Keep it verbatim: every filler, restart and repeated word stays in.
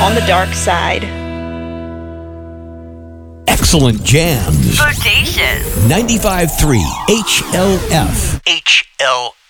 on the dark side. Excellent jams. Bodacious. ninety-five point three H L F. H L